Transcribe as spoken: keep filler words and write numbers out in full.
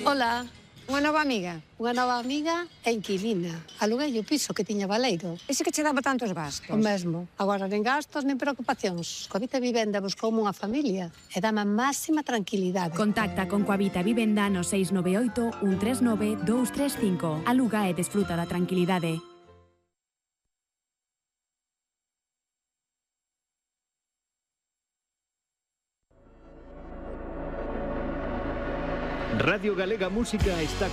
Ola. Unha nova amiga. Unha nova amiga e inquilina. Aluguei o piso que tiña baleiro. Ese que che daba tantos gastos. O mesmo. Agora, nen gastos, nen preocupacións. Coavita Vivenda buscoume unha familia e dame a máxima tranquilidade. Contacta con Coavita Vivenda no seis nove oito, un tres nove, dous tres cinco. Aluga e desfruta da tranquilidade. Radio Galega Música está